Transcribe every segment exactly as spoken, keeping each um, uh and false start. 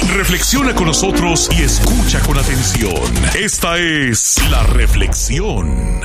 Reflexiona con nosotros y escucha con atención. Esta es La Reflexión.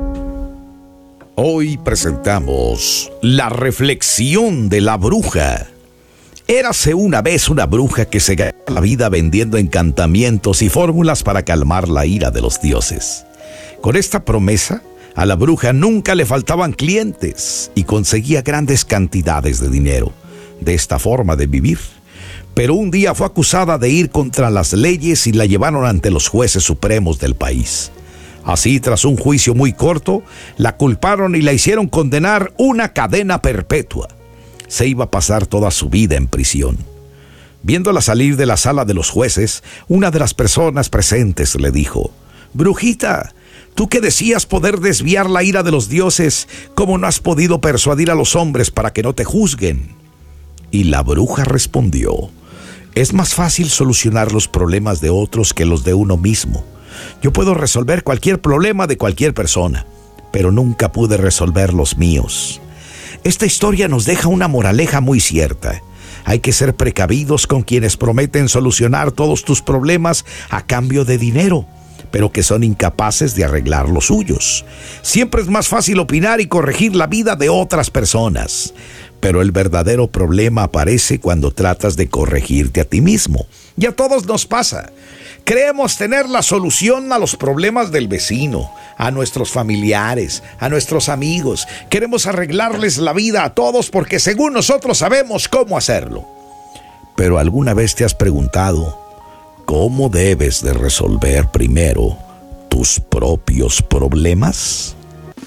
Hoy presentamos La Reflexión de la Bruja. Érase una vez una bruja que se ganaba la vida vendiendo encantamientos y fórmulas para calmar la ira de los dioses. Con esta promesa, a la bruja nunca le faltaban clientes y conseguía grandes cantidades de dinero de esta forma de vivir. Pero un día fue acusada de ir contra las leyes y la llevaron ante los jueces supremos del país. Así, tras un juicio muy corto, la culparon y la hicieron condenar una cadena perpetua. Se iba a pasar toda su vida en prisión. Viéndola salir de la sala de los jueces, una de las personas presentes le dijo: «Brujita, tú que decías poder desviar la ira de los dioses, ¿cómo no has podido persuadir a los hombres para que no te juzguen?». Y la bruja respondió: «Es más fácil solucionar los problemas de otros que los de uno mismo. Yo puedo resolver cualquier problema de cualquier persona, pero nunca pude resolver los míos». Esta historia nos deja una moraleja muy cierta. Hay que ser precavidos con quienes prometen solucionar todos tus problemas a cambio de dinero, pero que son incapaces de arreglar los suyos. Siempre es más fácil opinar y corregir la vida de otras personas, pero el verdadero problema aparece cuando tratas de corregirte a ti mismo. Y a todos nos pasa. Creemos tener la solución a los problemas del vecino, a nuestros familiares, a nuestros amigos. Queremos arreglarles la vida a todos porque según nosotros sabemos cómo hacerlo. Pero ¿alguna vez te has preguntado cómo debes de resolver primero tus propios problemas?